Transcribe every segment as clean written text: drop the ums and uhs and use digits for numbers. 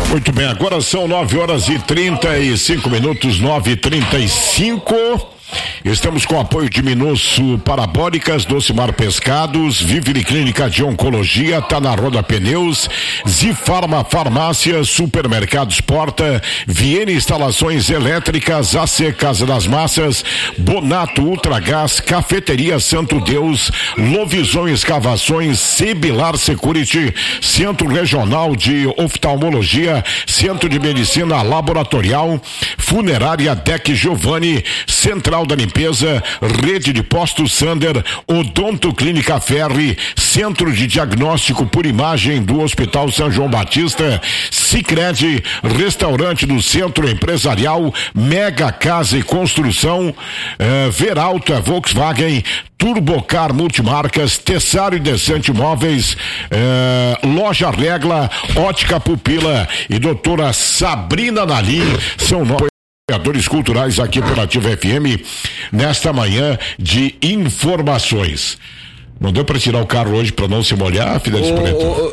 Muito bem, agora são 9h35, 9h35. Estamos com apoio de Minosso Parabólicas, Docimar Pescados, Vivere Clínica de Oncologia, tá na Roda Pneus, Zifarma Farmácia, Supermercados Porta, Viene Instalações Elétricas, AC Casa das Massas, Bonato Ultragás, Cafeteria Santo Deus, Lovisão Escavações, Cebilar Security, Centro Regional de Oftalmologia, Centro de Medicina Laboratorial, Funerária Deck Giovanni, Central da Limpeza, Rede de Postos Sander, Odonto Clínica Ferri, Centro de Diagnóstico por Imagem do Hospital São João Batista, Sicredi, Restaurante do Centro Empresarial, Mega Casa e Construção, Veralto é Volkswagen, Turbocar Multimarcas, Tessário e Descente Móveis, Loja Regla, Ótica Pupila e doutora Sabrina Nalim são apoiadores culturais aqui pela Ativa FM nesta manhã de informações. Não deu para tirar o carro hoje para não se molhar, Fidelis Preto?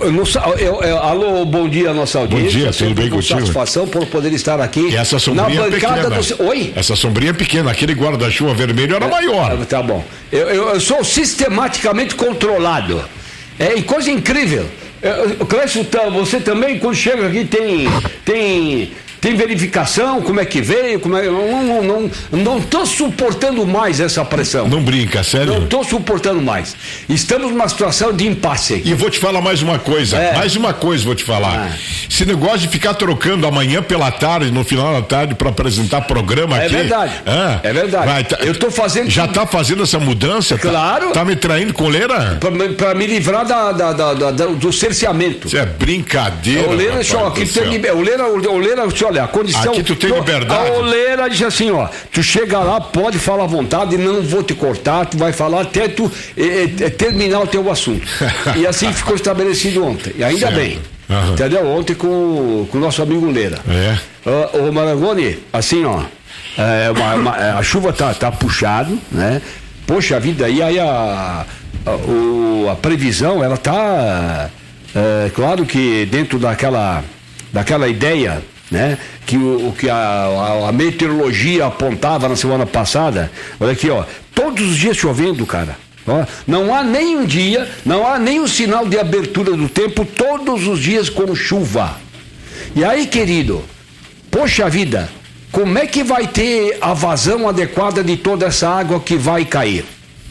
Alô, bom dia, nossa audiência. Bom dia, tudo bem contigo? Satisfação por poder estar aqui. E essa sombrinha na bancada pequena. Oi? Essa sombrinha pequena, aquele guarda-chuva vermelho era maior. Tá bom. Eu sou sistematicamente controlado. É coisa incrível. Clécio, você também, quando chega aqui, tem verificação, como é que veio, não estou suportando mais essa pressão. Não brinca, sério? Não estou suportando mais. Estamos numa situação de impasse aqui. E vou te falar mais uma coisa, vou te falar. Esse negócio de ficar trocando amanhã pela tarde, no final da tarde, para apresentar programa aqui. Verdade. É verdade. Eu estou fazendo. Já está fazendo essa mudança? Claro. Tá me traindo com leira? Para me livrar do cerceamento. Isso é brincadeira. Oleira, olha, a condição. Aqui tu tem liberdade. A Oleira diz assim, ó, tu chega lá, pode falar à vontade, não vou te cortar, tu vai falar até tu terminar o teu assunto. E assim ficou estabelecido ontem. E ainda bem. Uhum. Entendeu? Ontem com o nosso amigo Leira. O Marangoni, assim, ó, a chuva tá puxado, né? Poxa vida, e aí a previsão, ela tá, claro que dentro daquela ideia, né? Que a meteorologia apontava na semana passada. Olha aqui, ó, todos os dias chovendo, cara. Ó, não há nem um dia, não há nem um sinal de abertura do tempo, todos os dias com chuva. E aí, querido, poxa vida, como é que vai ter a vazão adequada de toda essa água que vai cair?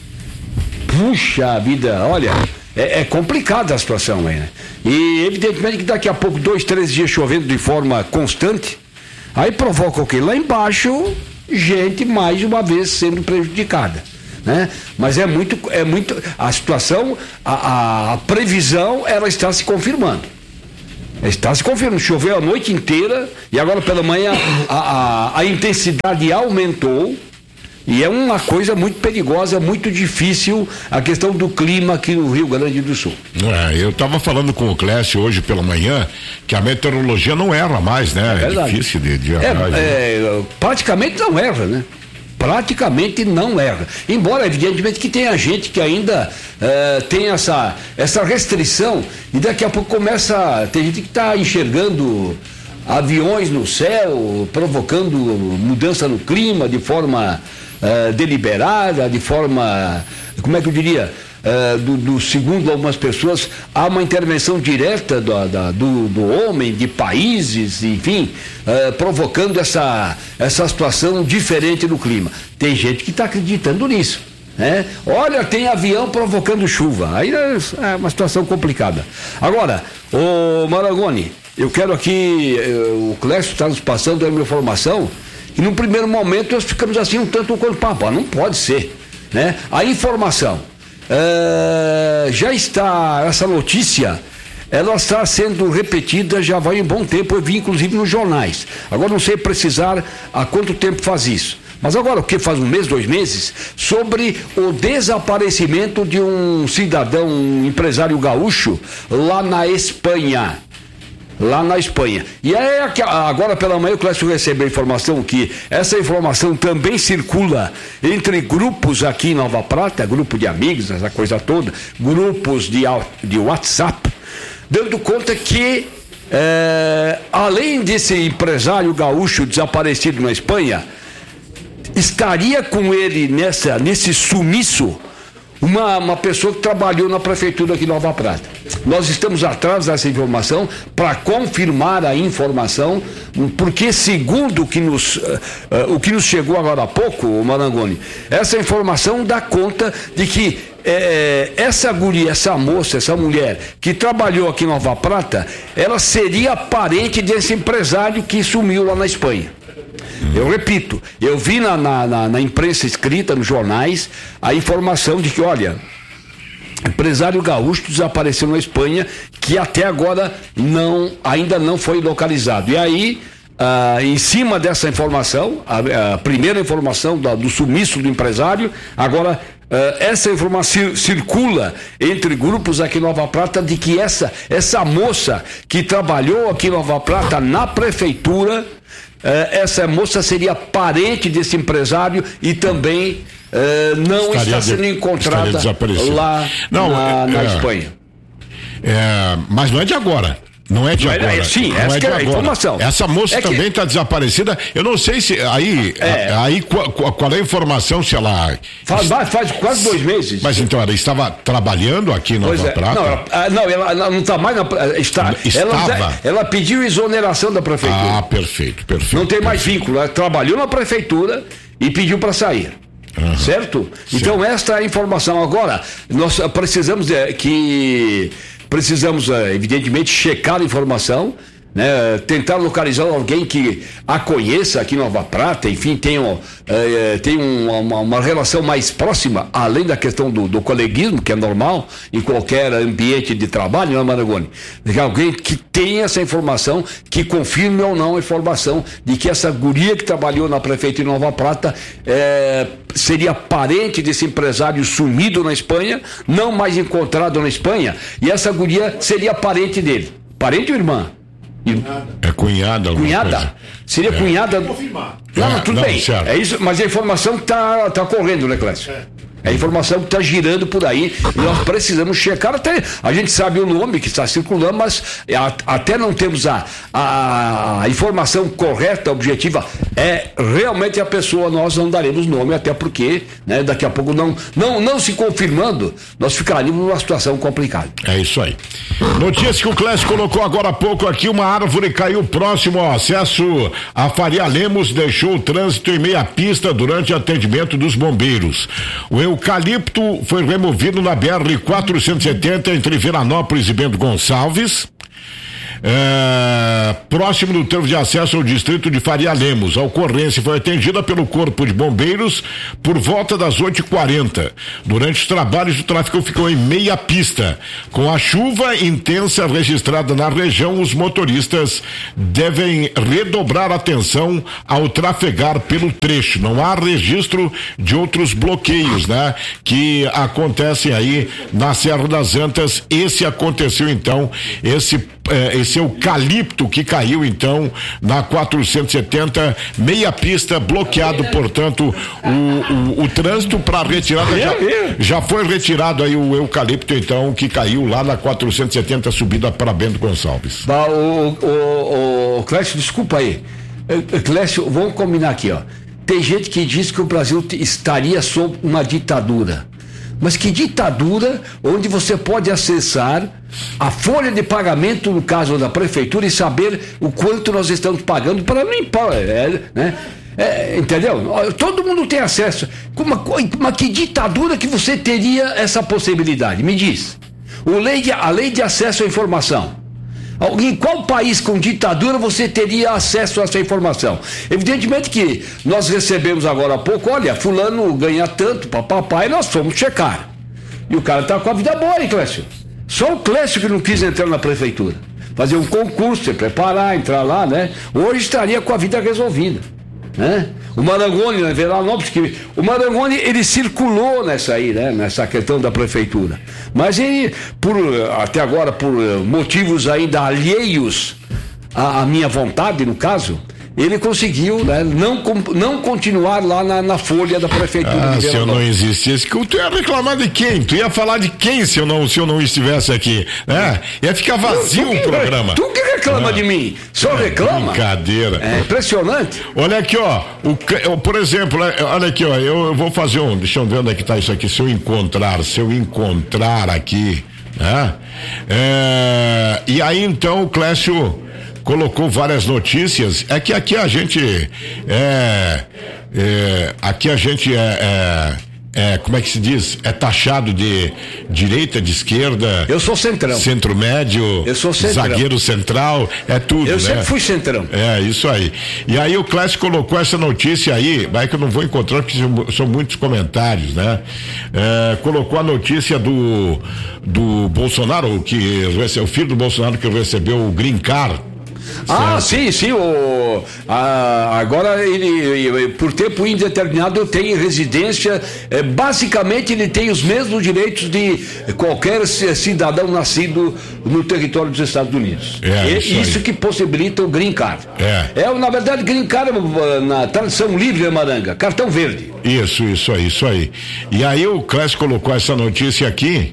Puxa vida, olha, é complicada a situação aí, né? E evidentemente que daqui a pouco 2, 3 dias chovendo de forma constante, aí provoca o quê? Lá embaixo, gente mais uma vez sendo prejudicada, né? Mas é muito, a situação, a previsão, ela está se confirmando. Choveu a noite inteira e agora pela manhã a intensidade aumentou. E é uma coisa muito perigosa, muito difícil a questão do clima aqui no Rio Grande do Sul. Eu estava falando com o Clécio hoje pela manhã que a meteorologia não erra mais, né? É difícil de errar. Praticamente não erra, né? Praticamente não erra. Embora, evidentemente, que tenha gente que ainda tem essa restrição e daqui a pouco tem gente que está enxergando aviões no céu, provocando mudança no clima de forma deliberada, de forma, como é que eu diria, segundo algumas pessoas, há uma intervenção direta do homem, de países, enfim, provocando essa situação diferente do clima. Tem gente que está acreditando nisso, né? Olha, tem avião provocando chuva, aí é uma situação complicada. Agora, o Marangoni, eu quero aqui, o Clécio está nos passando a minha informação, e num primeiro momento nós ficamos assim um tanto quanto papo, não pode ser, né? A informação já está, essa notícia, ela está sendo repetida já vai um bom tempo, eu vi inclusive nos jornais. Agora não sei precisar há quanto tempo faz isso. Mas agora, o que faz 1 mês, 2 meses, sobre o desaparecimento de um cidadão, um empresário gaúcho, lá na Espanha. E aí, agora pela manhã o Clécio recebeu a informação que essa informação também circula entre grupos aqui em Nova Prata, grupo de amigos, essa coisa toda, grupos de WhatsApp, dando conta que além desse empresário gaúcho desaparecido na Espanha, estaria com ele nesse sumiço uma pessoa que trabalhou na prefeitura aqui de Nova Prata. Nós estamos atrás dessa informação para confirmar a informação, porque segundo o que nos chegou agora há pouco, Marangoni, essa informação dá conta de que essa guria, essa moça, essa mulher que trabalhou aqui em Nova Prata, ela seria parente desse empresário que sumiu lá na Espanha. Eu repito, eu vi na imprensa escrita, nos jornais, a informação de que, olha, empresário gaúcho desapareceu na Espanha, que até agora ainda não foi localizado. E aí, em cima dessa informação, a primeira informação do sumiço do empresário, agora essa informação circula entre grupos aqui em Nova Prata de que essa moça que trabalhou aqui em Nova Prata na prefeitura, essa moça seria parente desse empresário e também não está sendo encontrada lá na Espanha. Mas não é de agora. Não é de agora. Sim, essa é a informação. Essa moça também está desaparecida. Eu não sei se. Aí qual é a informação se ela. Faz quase 2 meses. Mas então ela estava trabalhando aqui em Nova Prata? Não, ela não está mais ela pediu exoneração da prefeitura. Perfeito. Não tem mais vínculo. Ela trabalhou na prefeitura e pediu para sair. Certo? Então, esta é a informação. Agora, nós precisamos evidentemente, checar a informação, né? Tentar localizar alguém que a conheça aqui em Nova Prata, enfim, tem uma relação mais próxima, além da questão do coleguismo, que é normal em qualquer ambiente de trabalho, não é, Marangoni? Alguém que tenha essa informação, que confirme ou não a informação de que essa guria que trabalhou na prefeitura de Nova Prata seria parente desse empresário sumido na Espanha, não mais encontrado na Espanha, e essa guria seria parente dele. Parente ou irmã? É cunhada. Cunhada? Seria cunhada. Não, tudo bem. Certo. É isso, mas a informação que tá correndo, né, Clécio? É a informação que está girando por aí e nós precisamos checar. Até a gente sabe o nome que está circulando, mas até não temos a informação correta, objetiva. É realmente a pessoa, nós não daremos nome, até porque, né, daqui a pouco não se confirmando, nós ficaríamos numa situação complicada. É isso aí. Notícia que o Clécio colocou agora há pouco aqui: uma árvore caiu próximo ao acesso a Faria Lemos, deixou o trânsito em meia pista durante atendimento dos bombeiros. O eucalipto foi removido na BR-470 entre Viranópolis e Bento Gonçalves, próximo do trevo de acesso ao distrito de Faria Lemos. A ocorrência foi atendida pelo Corpo de Bombeiros por volta das 8h40. Durante os trabalhos, o tráfego ficou em meia pista. Com a chuva intensa registrada na região, os motoristas devem redobrar atenção ao trafegar pelo trecho. Não há registro de outros bloqueios, né, que acontecem aí na Serra das Antas. Esse aconteceu então, esse eucalipto que caiu então na 470, meia pista, bloqueado, portanto, o trânsito para retirada já foi retirado aí o eucalipto então que caiu lá na 470, subida para Bento Gonçalves. Clécio, desculpa aí. Clécio, vamos combinar aqui, ó. Tem gente que diz que o Brasil estaria sob uma ditadura. Mas que ditadura onde você pode acessar a folha de pagamento, no caso da prefeitura, e saber o quanto nós estamos pagando para limpar, né? Entendeu? Todo mundo tem acesso. Mas que ditadura que você teria essa possibilidade? Me diz. A lei de acesso à informação. Em qual país com ditadura você teria acesso a essa informação? Evidentemente que nós recebemos agora há pouco, olha, fulano ganha tanto, papai, nós fomos checar. E o cara está com a vida boa, hein, Clécio? Só o Clécio que não quis entrar na prefeitura. Fazer um concurso, se preparar, entrar lá, né? Hoje estaria com a vida resolvida, né? O Marangoni, né? O Marangoni, ele circulou nessa questão da prefeitura. Mas ele, até agora, por motivos ainda alheios à minha vontade, no caso, ele conseguiu, né, não continuar lá na folha da prefeitura. Se eu não existisse, tu ia reclamar de quem? Tu ia falar de quem se eu não estivesse aqui, né? Ia ficar vazio o programa. Tu que reclama de mim, só reclama. Brincadeira. É impressionante. Olha aqui, ó, por exemplo, olha aqui, ó, eu vou fazer deixa eu ver onde é que tá isso aqui, se eu encontrar aqui, né? E aí então o Clécio colocou várias notícias. É que aqui a gente como é que se diz? É taxado de direita, de esquerda. Eu sou centrão. Centro-médio. Eu sou centrão. Zagueiro central, é tudo, Eu sempre fui centrão. É, isso aí. E aí o Clécio colocou essa notícia aí, vai que eu não vou encontrar porque são muitos comentários, né? Colocou a notícia do Bolsonaro, o filho do Bolsonaro que recebeu o Green Card. Sim. Agora ele, por tempo indeterminado, tem residência. Basicamente, ele tem os mesmos direitos de qualquer cidadão nascido no território dos Estados Unidos. Isso que possibilita o Green Card. Na verdade, Green Card, na tradução livre, Maranga, cartão verde. Isso aí. E aí o Clécio colocou essa notícia aqui.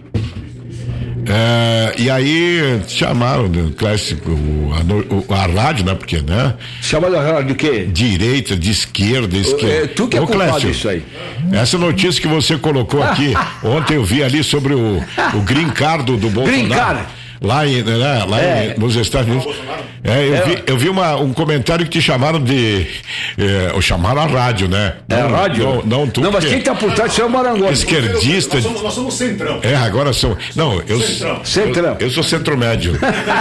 E aí chamaram o clássico a rádio, né? Porque, né? Chamaram a rádio do quê? Direita, de esquerda. Tu que é culpado disso aí. Essa notícia que você colocou aqui, ontem eu vi ali sobre o Green Card do Bolsonaro. Green Card. Lá nos Estados Unidos. Eu vi um comentário que te chamaram de. Chamaram a rádio, né? Rádio? Não, tu. Não, mas quem tá por trás é o Marangoni. Esquerdista. Nós somos centrão. Agora são. Não, Centrão. Eu sou centro-médio.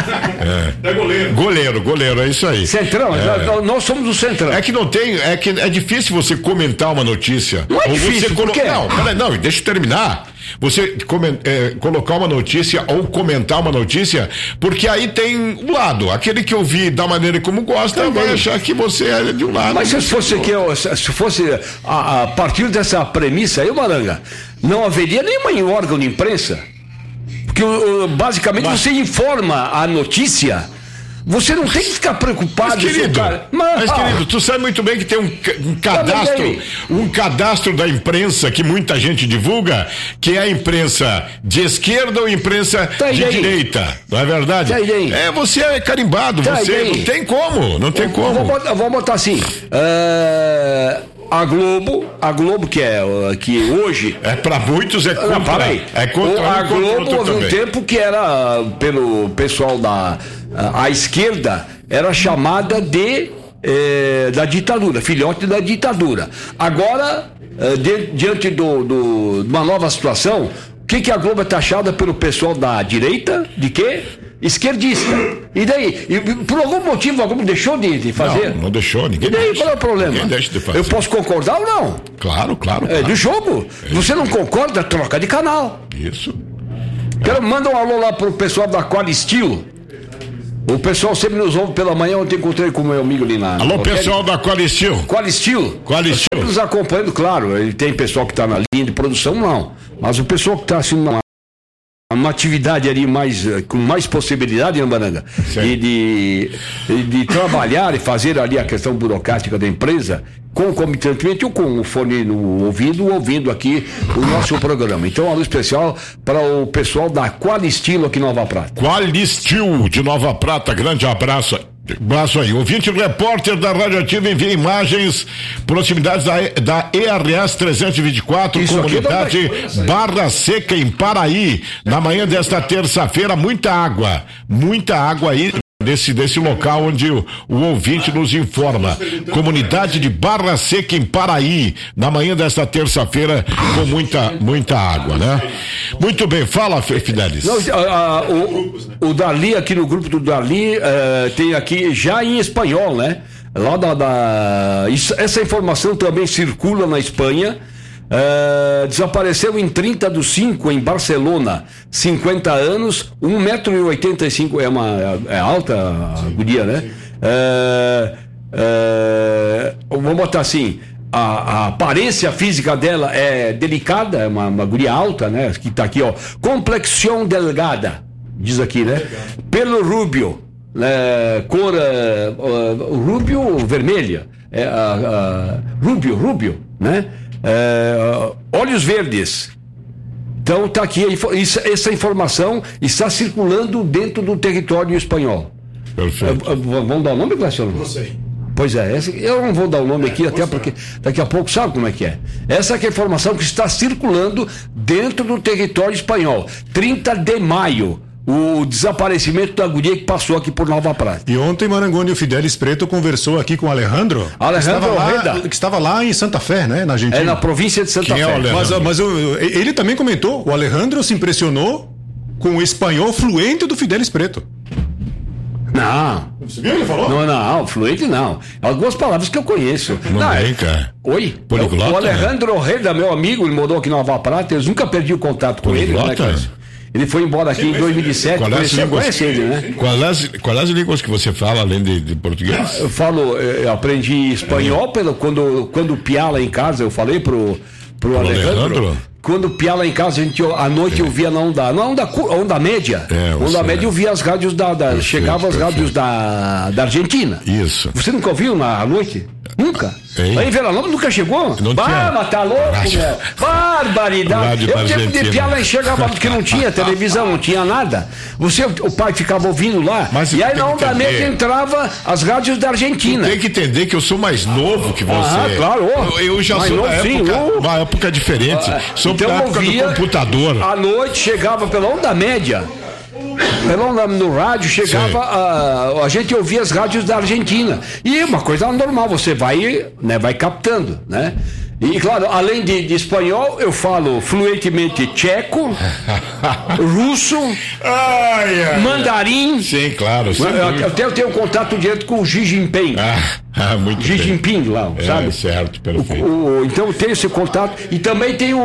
Goleiro, é isso aí. Centrão, nós somos o centrão. É que não tem. É difícil você comentar uma notícia. Não é difícil, por quê? Não, deixa eu terminar. Você colocar uma notícia ou comentar uma notícia, porque aí tem um lado, aquele que ouvir da maneira como gosta, vai achar que você é de um lado. Mas se fosse a partir dessa premissa aí, Maranga, não haveria nenhum órgão de imprensa, porque basicamente você informa a notícia. Você não tem que ficar preocupado. Mas, querido, tu sabe muito bem que tem um cadastro da imprensa que muita gente divulga, que é a imprensa de esquerda ou imprensa de direita, não é verdade? Você é carimbado, você não tem como, Vou botar assim, a Globo que hoje para muitos é contra. A Globo houve um tempo que era pelo pessoal a esquerda era chamada da ditadura, filhote da ditadura. Agora, diante de uma nova situação, o que a Globo é taxada pelo pessoal da direita? De quê? Esquerdista. E daí? Por algum motivo a Globo deixou de fazer? Não deixou, ninguém. E daí, qual é o problema? Ninguém deixa de fazer. Eu posso concordar ou não? Claro. Do jogo. Você não concorda, troca de canal. Isso. Manda um alô lá pro pessoal da Qualistil. O pessoal sempre nos ouve pela manhã. Ontem encontrei com o meu amigo ali na. Alô, pessoal da Qualistil. Sempre nos acompanhando, claro. Ele tem pessoal que está na linha de produção, não. Mas o pessoal que está assim uma atividade ali com mais possibilidade, né, Maranga? E de trabalhar e fazer ali a questão burocrática da empresa, concomitantemente ou com o fone no ouvido, ouvindo aqui o nosso programa. Então, alô especial para o pessoal da Qualistil aqui em Nova Prata. Qualistil de Nova Prata, grande abraço. Abraço aí. Ouvinte repórter da Radioativa envia imagens, proximidades da ERS 324, comunidade Barra Seca, em Paraí. Na manhã desta terça-feira, muita água aí. Desse local onde o ouvinte nos informa. Comunidade de Barra Seca, em Paraí, na manhã desta terça-feira, com muita água, né? Muito bem, fala, Fidelis. O Darli, aqui no grupo do Darli, tem aqui já em espanhol, né? Lá essa informação também circula na Espanha. Desapareceu em 30/5 em Barcelona, 50 anos, 1,85 m, é alta a guria, né? Vamos botar assim, a aparência física dela é delicada, é uma guria alta, né? Que tá aqui, ó, complexión delgada, diz aqui, né? Pelo rubio, cor rúbio vermelha, rúbio, né? Olhos verdes. Então está aqui, essa informação está circulando dentro do território espanhol. Perfeito. Vamos dar o nome, Glaciano? Não sei. Pois é, eu não vou dar o nome aqui, até porque daqui a pouco sabe como é que é. Essa que é a informação que está circulando dentro do território espanhol. 30 de maio, o desaparecimento da guria que passou aqui por Nova Prata. E ontem Marangoni e o Fidelis Preto conversou aqui com o Alejandro. Que estava lá em Santa Fé, né, na Argentina. Na província de Santa Fé. Mas ele também comentou, o Alejandro se impressionou com o espanhol fluente do Fidelis Preto. Não. Você viu o que ele falou? Não, fluente não. Algumas palavras que eu conheço. Cara. Oi? Poliglota, o Alejandro Reda, meu amigo, ele morou aqui em Nova Prata, eu nunca perdi o contato com ele, né, cara? Ele foi embora aqui em 2007. Conhece ele, né? Quais as línguas que você fala, além de português? Eu aprendi espanhol quando piar lá em casa, eu falei pro Alejandro. Quando piar lá em casa, à noite eu via na onda média. Onda média eu via as rádios chegava as rádios da Argentina. Isso. Você nunca ouviu à noite? Nunca? Aí em Veranópolis nunca chegou? Mas tá louco, meu. Barbaridade. Eu tinha que piar lá e chegava porque não tinha televisão, não tinha nada. O pai ficava ouvindo lá. E aí na onda média entrava as rádios da Argentina. Tem que entender que eu sou mais novo que você. Claro. Eu já sou uma época diferente. Sou da época do computador. À noite chegava pela onda média. No rádio chegava, a gente ouvia as rádios da Argentina. E uma coisa normal, você vai captando, né? E claro, além de espanhol, eu falo fluentemente tcheco, russo, mandarim. Sim, claro. Eu tenho contato direto com o Xi Jinping. Muito Xi Jinping lá, sabe? Certo, perfeito. Então eu tenho esse contato. E também tem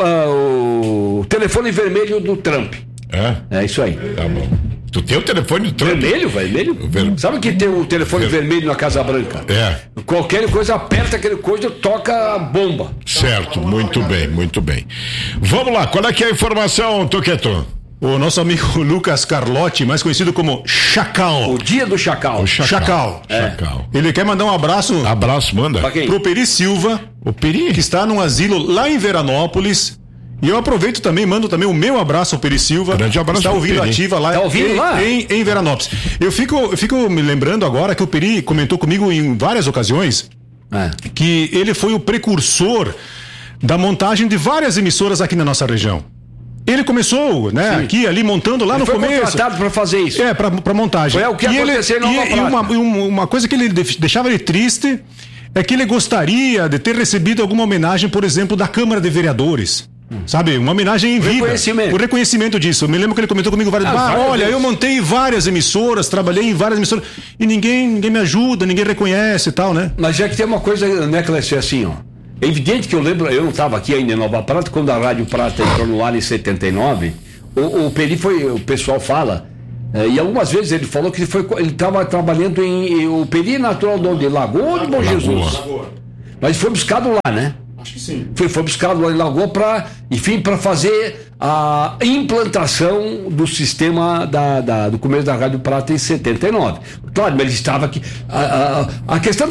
o telefone vermelho do Trump. É isso aí. Tá bom. Tu tem o telefone do Trump? Vermelho? Sabe que tem o telefone vermelho na Casa Branca? Qualquer coisa, aperta aquele coisa, toca a bomba. Certo, muito bem. Vamos lá, qual é que é a informação, Toqueto? O nosso amigo Lucas Carlotti, mais conhecido como Chacal. O dia do Chacal. Chacal. Ele quer mandar um abraço. Manda. Pro Peri Silva. O Peri? Que está num asilo lá em Veranópolis. E eu aproveito também, mando também o meu abraço ao Peri Silva. Grande abraço. Está ouvindo ativa lá, em Veranópolis. Eu fico me lembrando agora que o Peri comentou comigo em várias ocasiões que ele foi o precursor da montagem de várias emissoras aqui na nossa região. Ele começou, né, aqui, ali, montando lá no começo. Foi contratado para fazer isso. Para montagem. Foi o que aconteceu em Nova Prata. E uma coisa que ele deixava ele triste é que ele gostaria de ter recebido alguma homenagem, por exemplo, da Câmara de Vereadores. Sabe, uma homenagem em vida. O reconhecimento disso. Eu me lembro que ele comentou comigo várias vezes. Olha, eu montei várias emissoras, trabalhei em várias emissoras e ninguém me ajuda, ninguém reconhece e tal, né? Mas é que tem uma coisa, né, Clécio, assim, ó. É evidente que eu lembro, eu não estava aqui ainda em Nova Prata, quando a Rádio Prata entrou no ar em 79, o Peri o pessoal fala, e algumas vezes ele falou que ele estava trabalhando o Peri é natural de Lagoa ou de Bom Jesus? Mas foi buscado lá, né? Acho que sim. Foi buscado lá em Lagoa para fazer a implantação do sistema do começo da Rádio Prata em 79. Claro, mas ele estava aqui. A questão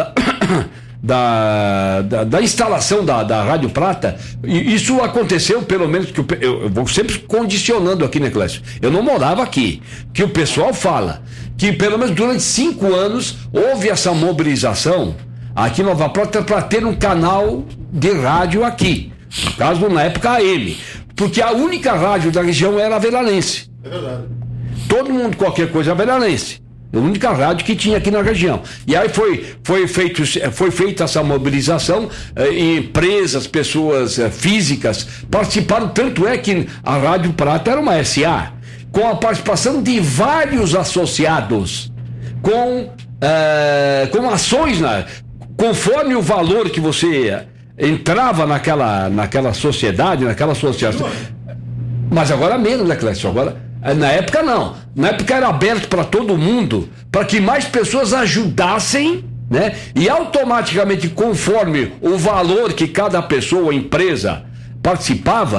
da instalação da Rádio Prata, isso aconteceu, pelo menos, que eu vou sempre condicionando aqui, né, Clécio? Eu não morava aqui, que o pessoal fala que pelo menos durante 5 anos houve essa mobilização aqui em Nova Prata para ter um canal de rádio aqui, no caso na época AM, porque a única rádio da região era a Veranense. É verdade. Todo mundo, qualquer coisa, a Veranense. A única rádio que tinha aqui na região. E aí foi feita essa mobilização, empresas, pessoas físicas participaram, tanto é que a Rádio Prata era uma SA, com a participação de vários associados, com ações, conforme o valor que você entrava naquela sociedade, naquela associação. Mas agora menos, né, Clécio? Agora... Na época não, na época era aberto para todo mundo, para que mais pessoas ajudassem, né? E automaticamente, conforme o valor que cada pessoa ou empresa participava,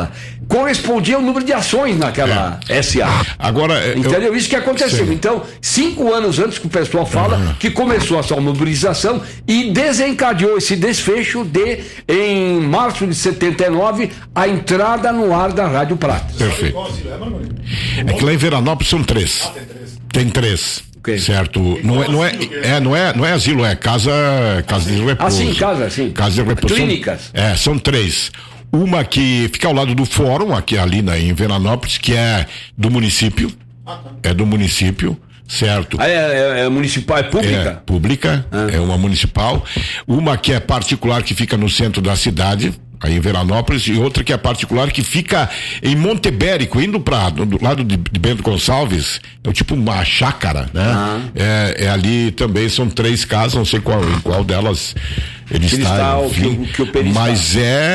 correspondia ao número de ações naquela SA. Agora, entendeu? Isso que aconteceu. Sim. Então, 5 anos antes que o pessoal fala que começou a sua mobilização e desencadeou esse desfecho em março de 79, a entrada no ar da Rádio Prata. Perfeito. É que lá em Veranópolis são 3. Tem 3. Okay. Certo, não é asilo, é casa de repouso. Sim, casa de repouso. Clínicas. São 3. Uma que fica ao lado do fórum, aqui ali em Veranópolis, que é do município. É do município, certo? É municipal, é pública? É pública, é uma municipal. Uma que é particular, que fica no centro da cidade, aí em Veranópolis, e outra que é particular, que fica em Montebérico, indo do lado de Bento Gonçalves, é tipo uma chácara, né? Ali também são 3 casas, não sei qual delas ele está, enfim, mas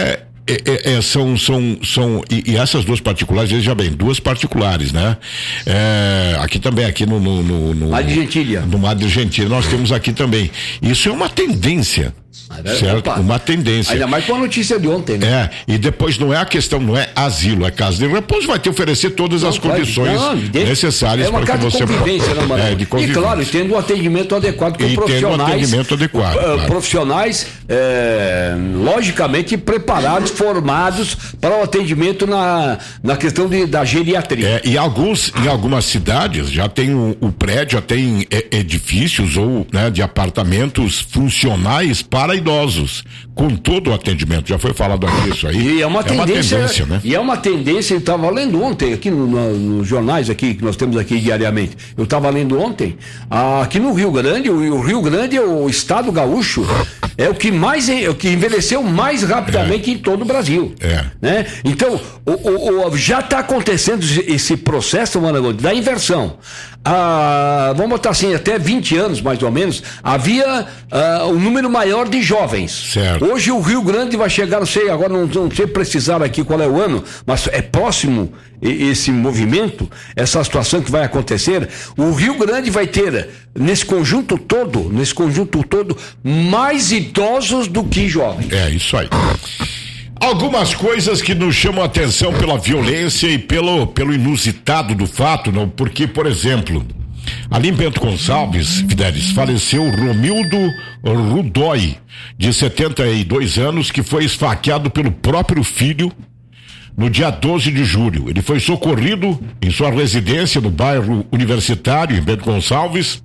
e essas 2 particulares, veja bem, 2 particulares, né? Aqui também, aqui no Madre Gentilha. No Madre Gentilha, nós temos aqui também. Isso é uma tendência. Certo? Uma tendência. Ainda mais com a notícia de ontem, né? E depois não é a questão, não é asilo, é casa de repouso, vai te oferecer todas as condições necessárias para que você de convivência. E claro, tendo um atendimento adequado com profissionais. Profissionais, logicamente preparados, formados para o atendimento na questão da geriatria. Em algumas cidades já tem o prédio, já tem edifícios ou de apartamentos funcionais para idosos, com todo o atendimento, já foi falado aqui isso aí. E é uma tendência, né? E é uma tendência, eu estava lendo ontem aqui nos jornais aqui, que nós temos aqui diariamente, eu estava lendo ontem, aqui no Rio Grande, o Rio Grande, o estado gaúcho, é o que envelheceu mais rapidamente em todo o Brasil. Né? Então, já está acontecendo esse processo, Maragoni, da inversão. Vamos botar assim, até 20 anos mais ou menos, havia um número maior de jovens. Certo. Hoje o Rio Grande vai chegar, não sei, agora não sei precisar aqui qual é o ano, mas é próximo esse movimento, essa situação que vai acontecer. O Rio Grande vai ter, nesse conjunto todo, mais idosos do que jovens. Isso aí. Algumas coisas que nos chamam a atenção pela violência e pelo inusitado do fato, não? Porque, por exemplo, ali em Bento Gonçalves, Fidelis, faleceu Romildo Rudói, de 72 anos, que foi esfaqueado pelo próprio filho no dia 12 de julho. Ele foi socorrido em sua residência no bairro Universitário, em Bento Gonçalves,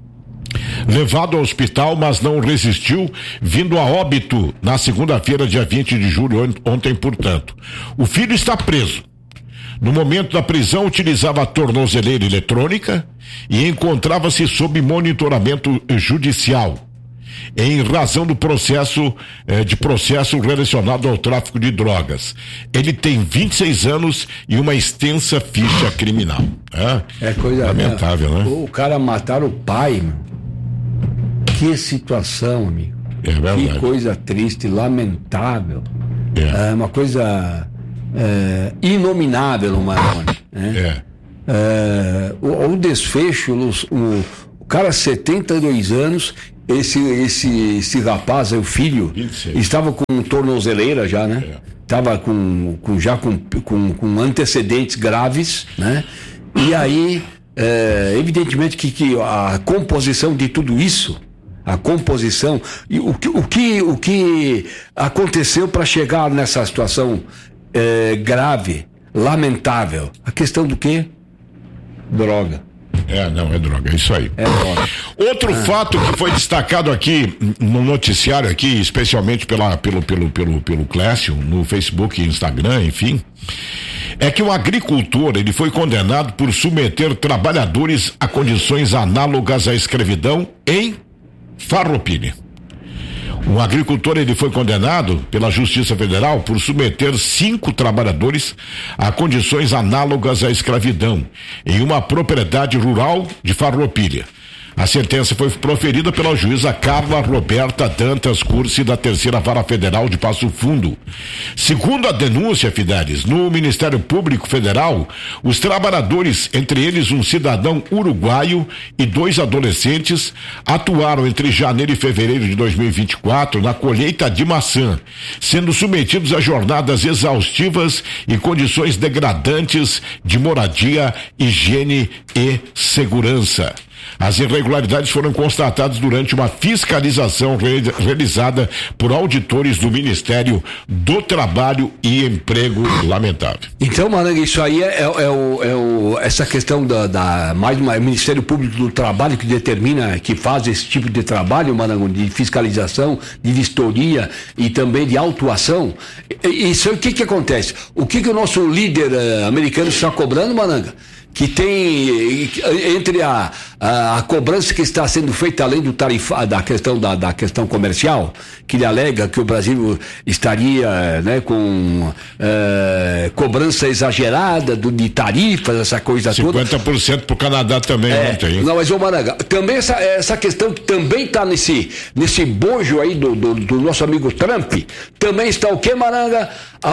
levado ao hospital, mas não resistiu, vindo a óbito na segunda-feira, dia 20 de julho, ontem, portanto. O filho está preso. No momento da prisão, utilizava a tornozeleira eletrônica e encontrava-se sob monitoramento judicial, em razão do processo relacionado ao tráfico de drogas. Ele tem 26 anos e uma extensa ficha criminal. É coisa lamentável, né? O cara mataram o pai, meu. Que situação, amigo. É verdade. Que coisa triste, lamentável. É uma coisa inominável, Maroni. O desfecho, o cara, 72 anos, esse rapaz, o filho, 26. Estava com tornozeleira já, né? Estava com antecedentes graves, né? E aí, evidentemente que a composição de tudo isso, e o que aconteceu para chegar nessa situação grave, lamentável, a questão do quê? Droga. Não, é droga, é isso aí. É droga. Outro fato que foi destacado aqui no noticiário aqui, especialmente pelo Clécio, no Facebook e Instagram, enfim, é que um agricultor, ele foi condenado por submeter trabalhadores a condições análogas à escravidão em Farroupilha. Um agricultor, ele foi condenado pela Justiça Federal por submeter 5 trabalhadores a condições análogas à escravidão em uma propriedade rural de Farroupilha. A sentença foi proferida pela juíza Carla Roberta Dantas Cursi, da 3ª Vara Federal de Passo Fundo. Segundo a denúncia, Fidelis, no Ministério Público Federal, os trabalhadores, entre eles um cidadão uruguaio e 2 adolescentes, atuaram entre janeiro e fevereiro de 2024 na colheita de maçã, sendo submetidos a jornadas exaustivas e condições degradantes de moradia, higiene e segurança. As irregularidades foram constatadas durante uma fiscalização realizada por auditores do Ministério do Trabalho e Emprego. Lamentável. Então, Maranga, isso aí essa questão mais uma Ministério Público do Trabalho que determina, que faz esse tipo de trabalho, Maranga, de fiscalização, de vistoria e também de autuação. Isso aí, o que acontece? O que o nosso líder americano está cobrando, Maranga? Que tem entre a cobrança que está sendo feita além do da questão comercial, que ele alega que o Brasil estaria, né, com cobrança exagerada de tarifas, essa coisa 50% toda. 50% para o Canadá também ontem. Não, mas ô Maranga, também essa questão que também está nesse bojo aí do nosso amigo Trump, também está o que, Maranga?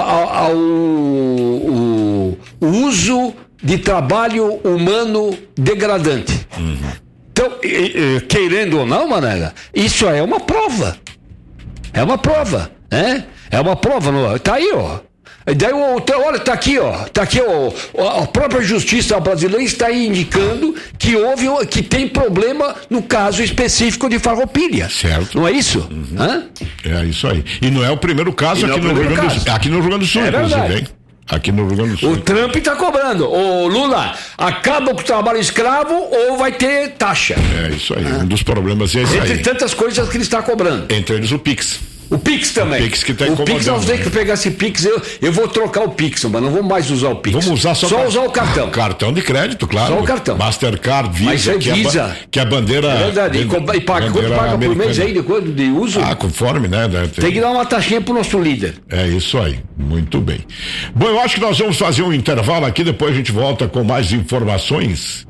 O uso de trabalho humano degradante. Então, querendo ou não, Maranga, isso é uma prova. É uma prova, né? É uma prova, tá aí, ó. Daí, olha, tá aqui, ó. A própria justiça brasileira está aí indicando que tem problema no caso específico de Farroupilha. Certo. Não é isso? É isso aí. E não é o primeiro caso aqui no Rio Grande do Sul, inclusive. Aqui no Rio Grande do Sul. O Trump está cobrando. Ô Lula, acaba com o trabalho escravo ou vai ter taxa. É isso aí. Um dos problemas é esse aí. Entre tantas coisas que ele está cobrando. Entre eles o Pix. O Pix também. O Pix que está incomodando. O Pix, nós temos que pegar esse Pix, eu vou trocar o Pix, mas não vou mais usar o Pix. Vamos usar só usar o cartão. Cartão de crédito, claro. Só o cartão. Mastercard, Visa. Mas é Visa. Que é a bandeira... É verdade. E paga, quanto paga por mês aí de uso? Conforme, né? Tem que dar uma taxinha pro nosso líder. É isso aí. Muito bem. Bom, eu acho que nós vamos fazer um intervalo aqui, depois a gente volta com mais informações.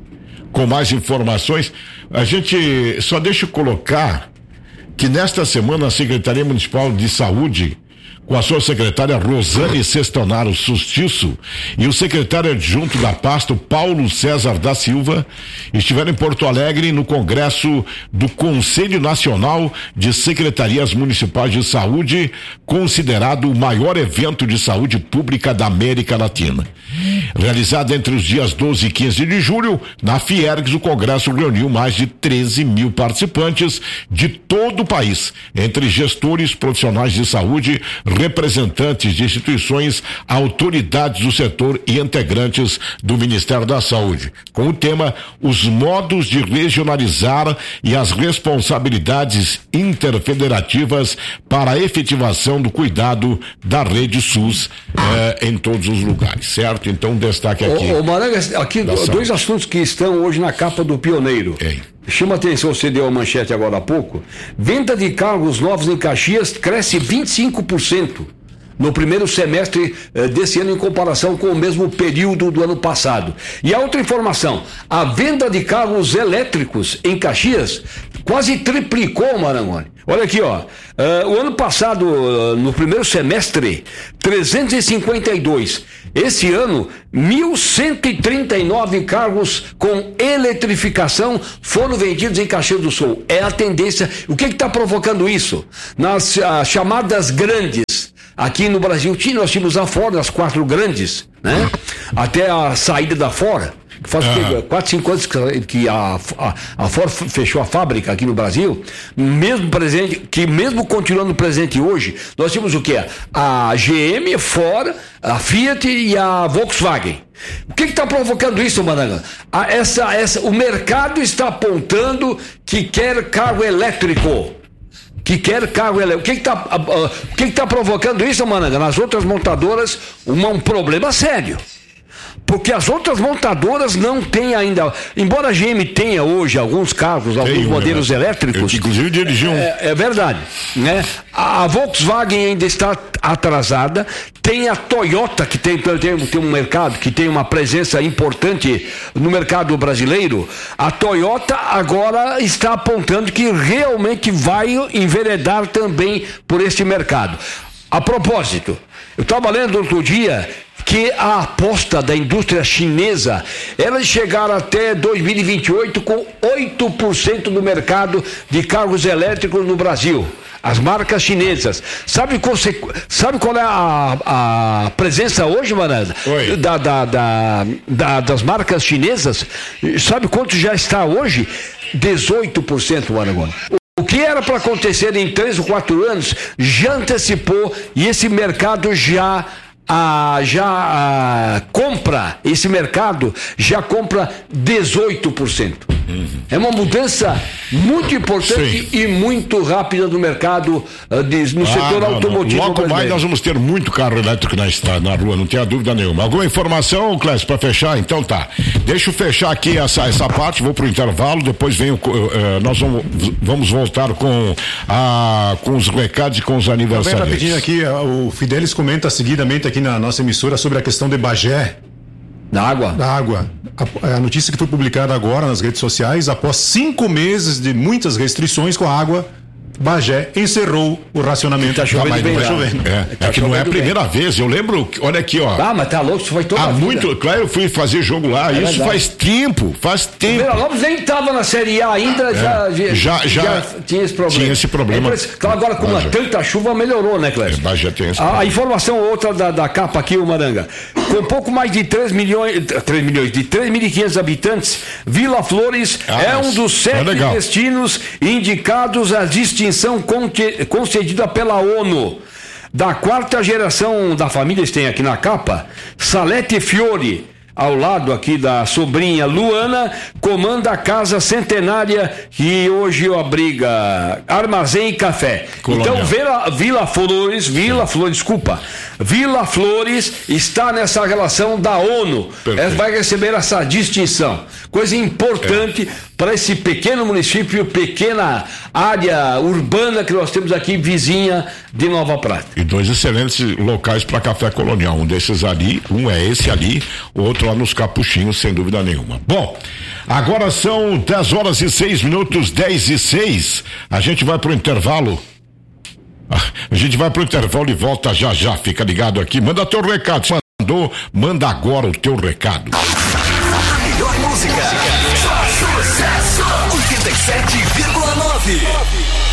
A gente só deixa eu colocar que nesta semana a Secretaria Municipal de Saúde, com a sua secretária Rosane Sestonaro Sustiço e o secretário adjunto da pasta, Paulo César da Silva, estiveram em Porto Alegre no Congresso do Conselho Nacional de Secretarias Municipais de Saúde, considerado o maior evento de saúde pública da América Latina. Realizado entre os dias 12 e 15 de julho, na Fiergs, o Congresso reuniu mais de 13 mil participantes de todo o país, entre gestores, profissionais de saúde, representantes de instituições, autoridades do setor e integrantes do Ministério da Saúde, com o tema Os modos de regionalizar e as responsabilidades interfederativas para a efetivação do cuidado da rede SUS em todos os lugares, certo? Então, destaque aqui. Maranga, aqui dois assuntos que estão hoje na capa do Pioneiro. Chama a atenção, você deu a manchete agora há pouco. Venda de carros novos em Caxias cresce 25% no primeiro semestre desse ano em comparação com o mesmo período do ano passado. E a outra informação, a venda de carros elétricos em Caxias quase triplicou, Marangoni. Olha aqui, ó. O ano passado, no primeiro semestre, 352. Esse ano, 1.139 carros com eletrificação foram vendidos em Caxias do Sul. É a tendência. O que está provocando isso? Nas chamadas grandes. Aqui no Brasil, nós tínhamos a Ford, as 4 grandes, né? Até a saída da Ford. Faz 4, 5 anos que a Ford fechou a fábrica aqui no Brasil, mesmo continuando presente hoje, nós temos o quê? A GM, Ford, a Fiat e a Volkswagen. O que está provocando isso, Maranga? O mercado está apontando que quer carro elétrico. O que está provocando isso, Maranga? Nas outras montadoras, um problema sério. porque as outras montadoras não têm ainda, embora a GM tenha hoje alguns carros, alguns modelos elétricos. Inclusive dirigiu. É verdade, né? A Volkswagen ainda está atrasada, tem a Toyota que tem um mercado, que tem uma presença importante no mercado brasileiro. A Toyota agora está apontando que realmente vai enveredar também por este mercado. A propósito, eu estava lendo outro dia que a aposta da indústria chinesa era chegar até 2028 com 8% do mercado de carros elétricos no Brasil. As marcas chinesas. Sabe qual é a presença hoje, Maranda? Das marcas chinesas? Sabe quanto já está hoje? 18%, Maragona. O que era para acontecer em 3 ou 4 anos já antecipou, e esse mercado já compra, esse mercado já compra 18%. É uma mudança muito importante e muito rápida no mercado, no setor automotivo. Logo mais nós vamos ter muito carro elétrico na rua, não tenha dúvida nenhuma. Alguma informação, Clécio, para fechar? Então tá. Deixa eu fechar aqui essa parte, vou pro intervalo, depois nós vamos voltar com os recados e com os aniversários. Rapidinho aqui, o Fidelis comenta seguidamente aqui na nossa emissora sobre a questão de Bagé. Da água? A notícia que foi publicada agora nas redes sociais, após 5 meses de muitas restrições com a água, Bagé encerrou o racionamento. Tá chovendo bem, chovendo. Que não é a primeira vez, eu lembro, olha aqui, ó. Mas tá louco, isso foi toda a vida. Claro, eu fui fazer jogo lá, isso verdade. faz tempo. O Vila Lobos nem estava na Série A ainda, já tinha esse problema. Tinha esse problema. Claro, agora com tanta chuva melhorou, né, Clécio? Bagé tem esse a informação outra da capa aqui, o Maranga. Com pouco mais de 3.500 habitantes, Vila Flores é um dos 7 destinos indicados à distinção concedida pela ONU. Da 4ª geração da família, eles têm aqui na capa, Salete Fiore, ao lado aqui da sobrinha Luana, comanda a casa centenária que hoje abriga armazém e café. Colônia. Então Vila Flores está nessa relação da ONU. Ela vai receber essa distinção. Coisa importante para esse pequeno município, pequena área urbana que nós temos aqui, vizinha de Nova Prata. E 2 excelentes locais para café colonial. Um desses ali, um é esse ali, o outro lá nos Capuchinhos, sem dúvida nenhuma. Bom, agora são 10h06, 10h06. A gente vai pro intervalo. E volta já. Fica ligado aqui. Manda teu recado. Manda agora o teu recado. A melhor música.